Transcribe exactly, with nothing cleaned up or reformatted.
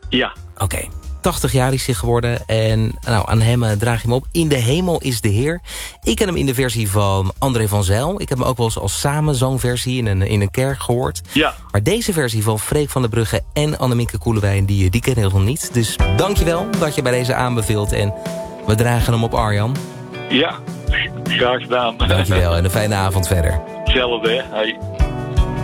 Ja. Oké. Okay. tachtig jaar is hij geworden en nou, aan hem uh, draag je hem op. In de hemel is de Heer. Ik ken hem in de versie van André van Zijl. Ik heb hem ook wel eens als samenzangversie in een, in een kerk gehoord. Ja. Maar deze versie van Freek van der Brugge en Annemieke Koelewijn, die, die ken ik nog niet. Dus dankjewel dat je bij deze aanbeveelt en we dragen hem op Arjan. Ja, graag gedaan. Dankjewel en een fijne avond verder. Hetzelfde, hè. Hey.